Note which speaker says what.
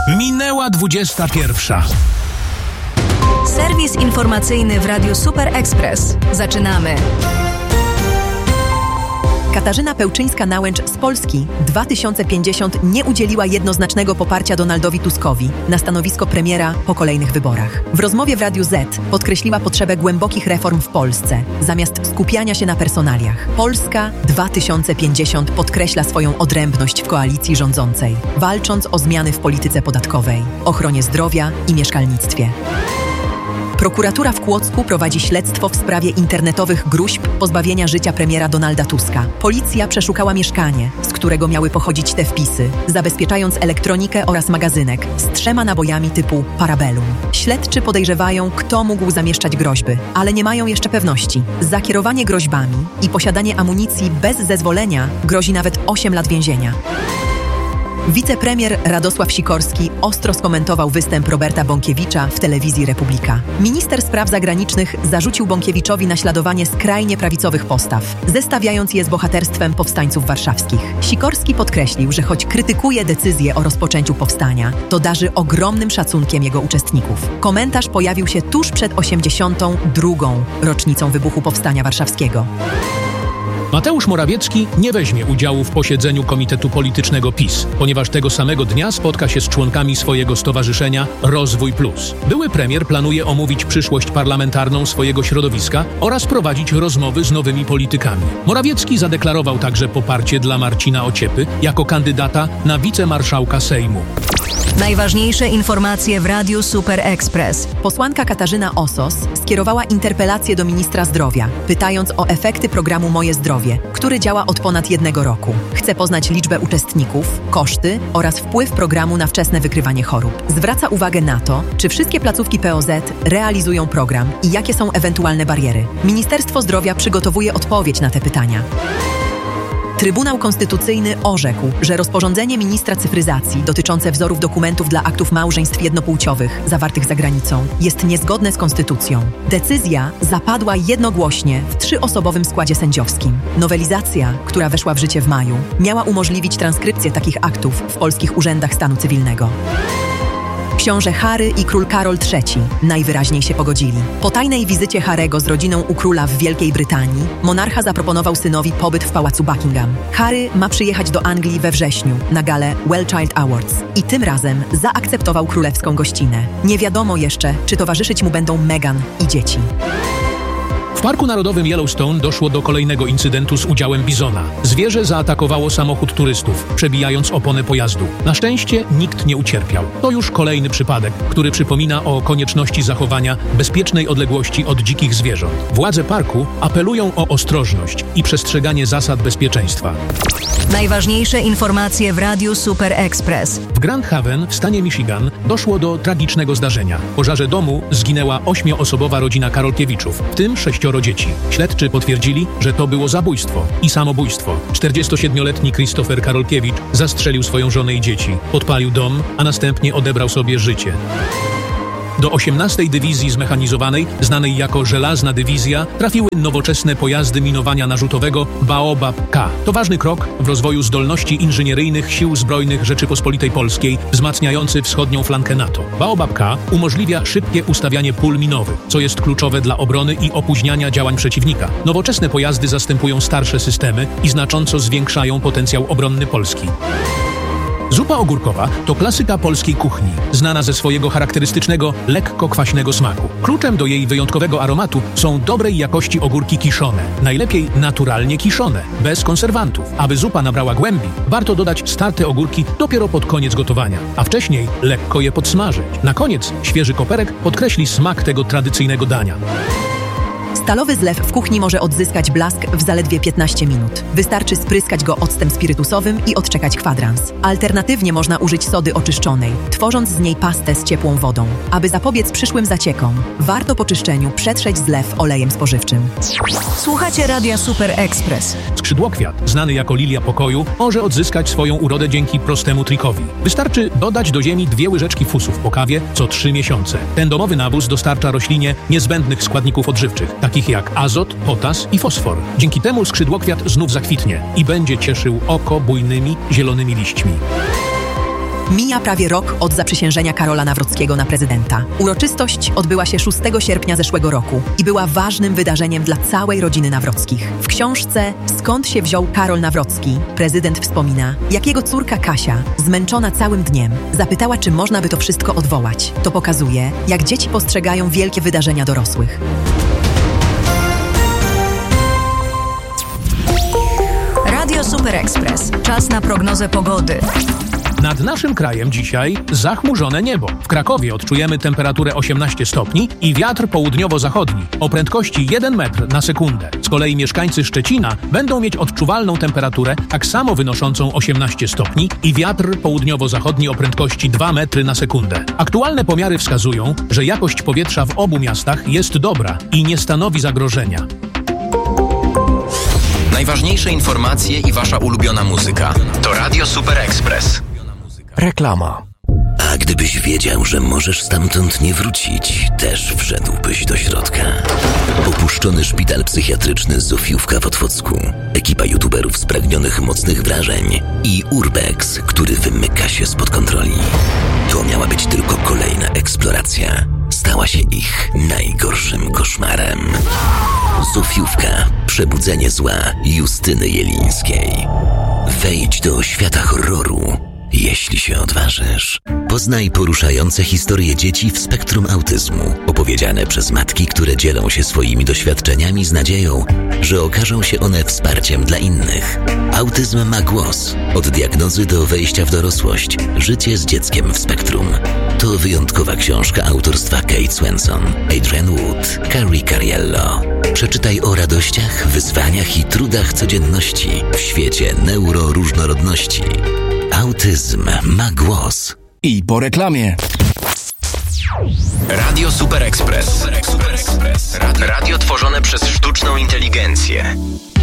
Speaker 1: Minęła 21.
Speaker 2: Serwis informacyjny w Radiu Super Express. Zaczynamy.
Speaker 3: Katarzyna Pełczyńska-Nałęcz z Polski 2050 nie udzieliła jednoznacznego poparcia Donaldowi Tuskowi na stanowisko premiera po kolejnych wyborach. W rozmowie w Radiu Z podkreśliła potrzebę głębokich reform w Polsce, zamiast skupiania się na personaliach. Polska 2050 podkreśla swoją odrębność w koalicji rządzącej, walcząc o zmiany w polityce podatkowej, ochronie zdrowia i mieszkalnictwie. Prokuratura w Kłodzku prowadzi śledztwo w sprawie internetowych gróźb pozbawienia życia premiera Donalda Tuska. Policja przeszukała mieszkanie, z którego miały pochodzić te wpisy, zabezpieczając elektronikę oraz magazynek z 3 nabojami typu Parabellum. Śledczy podejrzewają, kto mógł zamieszczać groźby, ale nie mają jeszcze pewności. Za kierowanie groźbami i posiadanie amunicji bez zezwolenia grozi nawet 8 lat więzienia. Wicepremier Radosław Sikorski ostro skomentował występ Roberta Bąkiewicza w telewizji Republika. Minister spraw zagranicznych zarzucił Bąkiewiczowi naśladowanie skrajnie prawicowych postaw, zestawiając je z bohaterstwem powstańców warszawskich. Sikorski podkreślił, że choć krytykuje decyzję o rozpoczęciu powstania, to darzy ogromnym szacunkiem jego uczestników. Komentarz pojawił się tuż przed 82. rocznicą wybuchu Powstania Warszawskiego.
Speaker 1: Mateusz Morawiecki nie weźmie udziału w posiedzeniu Komitetu Politycznego PiS, ponieważ tego samego dnia spotka się z członkami swojego stowarzyszenia Rozwój Plus. Były premier planuje omówić przyszłość parlamentarną swojego środowiska oraz prowadzić rozmowy z nowymi politykami. Morawiecki zadeklarował także poparcie dla Marcina Ociepy jako kandydata na wicemarszałka Sejmu.
Speaker 2: Najważniejsze informacje w Radiu Super Express.
Speaker 3: Posłanka Katarzyna Osos skierowała interpelację do ministra zdrowia, pytając o efekty programu Moje Zdrowie, który działa od ponad 1 roku. Chce poznać liczbę uczestników, koszty oraz wpływ programu na wczesne wykrywanie chorób. Zwraca uwagę na to, czy wszystkie placówki POZ realizują program i jakie są ewentualne bariery. Ministerstwo Zdrowia przygotowuje odpowiedź na te pytania. Trybunał Konstytucyjny orzekł, że rozporządzenie ministra cyfryzacji dotyczące wzorów dokumentów dla aktów małżeństw jednopłciowych zawartych za granicą jest niezgodne z konstytucją. Decyzja zapadła jednogłośnie w 3-osobowym składzie sędziowskim. Nowelizacja, która weszła w życie w maju, miała umożliwić transkrypcję takich aktów w polskich urzędach stanu cywilnego. Książę Harry i król Karol III najwyraźniej się pogodzili. Po tajnej wizycie Harry'ego z rodziną u króla w Wielkiej Brytanii, monarcha zaproponował synowi pobyt w pałacu Buckingham. Harry ma przyjechać do Anglii we wrześniu na galę Well Child Awards i tym razem zaakceptował królewską gościnę. Nie wiadomo jeszcze, czy towarzyszyć mu będą Meghan i dzieci.
Speaker 1: W Parku Narodowym Yellowstone doszło do kolejnego incydentu z udziałem bizona. Zwierzę zaatakowało samochód turystów, przebijając oponę pojazdu. Na szczęście nikt nie ucierpiał. To już kolejny przypadek, który przypomina o konieczności zachowania bezpiecznej odległości od dzikich zwierząt. Władze parku apelują o ostrożność i przestrzeganie zasad bezpieczeństwa.
Speaker 2: Najważniejsze informacje w Radiu Super Express.
Speaker 1: W Grand Haven w stanie Michigan doszło do tragicznego zdarzenia. W pożarze domu zginęła 8-osobowa rodzina Karolkiewiczów, w tym 6 dzieci. Śledczy potwierdzili, że to było zabójstwo i samobójstwo. 47-letni Christopher Karolkiewicz zastrzelił swoją żonę i dzieci, podpalił dom, a następnie odebrał sobie życie. Do 18. Dywizji Zmechanizowanej, znanej jako Żelazna Dywizja, trafiły nowoczesne pojazdy minowania narzutowego Baobab-K. To ważny krok w rozwoju zdolności inżynieryjnych Sił Zbrojnych Rzeczypospolitej Polskiej, wzmacniający wschodnią flankę NATO. Baobab-K umożliwia szybkie ustawianie pól minowych, co jest kluczowe dla obrony i opóźniania działań przeciwnika. Nowoczesne pojazdy zastępują starsze systemy i znacząco zwiększają potencjał obronny Polski. Zupa ogórkowa to klasyka polskiej kuchni, znana ze swojego charakterystycznego, lekko kwaśnego smaku. Kluczem do jej wyjątkowego aromatu są dobrej jakości ogórki kiszone, najlepiej naturalnie kiszone, bez konserwantów. Aby zupa nabrała głębi, warto dodać starte ogórki dopiero pod koniec gotowania, a wcześniej lekko je podsmażyć. Na koniec świeży koperek podkreśli smak tego tradycyjnego dania.
Speaker 3: Stalowy zlew w kuchni może odzyskać blask w zaledwie 15 minut. Wystarczy spryskać go octem spirytusowym i odczekać kwadrans. Alternatywnie można użyć sody oczyszczonej, tworząc z niej pastę z ciepłą wodą. Aby zapobiec przyszłym zaciekom, warto po czyszczeniu przetrzeć zlew olejem spożywczym.
Speaker 2: Słuchacie Radia Super Express.
Speaker 1: Skrzydłokwiat, znany jako lilia pokoju, może odzyskać swoją urodę dzięki prostemu trikowi. Wystarczy dodać do ziemi 2 łyżeczki fusów po kawie co 3 miesiące. Ten domowy nawóz dostarcza roślinie niezbędnych składników odżywczych, takich jak azot, potas i fosfor. Dzięki temu skrzydłokwiat znów zakwitnie i będzie cieszył oko bujnymi, zielonymi liśćmi.
Speaker 3: Mija prawie rok od zaprzysiężenia Karola Nawrockiego na prezydenta. Uroczystość odbyła się 6 sierpnia zeszłego roku i była ważnym wydarzeniem dla całej rodziny Nawrockich. W książce Skąd się wziął Karol Nawrocki prezydent wspomina, jak jego córka Kasia, zmęczona całym dniem, zapytała, czy można by to wszystko odwołać. To pokazuje, jak dzieci postrzegają wielkie wydarzenia dorosłych.
Speaker 2: Radio Super Express. Czas na prognozę pogody.
Speaker 1: Nad naszym krajem dzisiaj zachmurzone niebo. W Krakowie odczujemy temperaturę 18 stopni i wiatr południowo-zachodni o prędkości 1 metr na sekundę. Z kolei mieszkańcy Szczecina będą mieć odczuwalną temperaturę tak samo wynoszącą 18 stopni i wiatr południowo-zachodni o prędkości 2 metry na sekundę. Aktualne pomiary wskazują, że jakość powietrza w obu miastach jest dobra i nie stanowi zagrożenia.
Speaker 4: Najważniejsze informacje i wasza ulubiona muzyka to Radio Super Express.
Speaker 5: Reklama.
Speaker 6: A gdybyś wiedział, że możesz stamtąd nie wrócić, też wszedłbyś do środka. Opuszczony szpital psychiatryczny Zofiówka w Otwocku, ekipa youtuberów spragnionych mocnych wrażeń i Urbex, który wymyka się spod kontroli. To miała być tylko kolejna eksploracja. Stała się ich najgorszym koszmarem. Zofiówka. Przebudzenie zła Justyny Jelińskiej. Wejdź do świata horroru, jeśli się odważysz. Poznaj poruszające historie dzieci w spektrum autyzmu, opowiedziane przez matki, które dzielą się swoimi doświadczeniami z nadzieją, że okażą się one wsparciem dla innych. Autyzm ma głos. Od diagnozy do wejścia w dorosłość. Życie z dzieckiem w spektrum. To wyjątkowa książka autorstwa Kate Swenson, Adrian Wood, Carrie Cariello. Przeczytaj o radościach, wyzwaniach i trudach codzienności w świecie neuroróżnorodności. Autyzm ma głos.
Speaker 5: I po reklamie.
Speaker 4: Radio Super Express. Radio tworzone przez sztuczną inteligencję.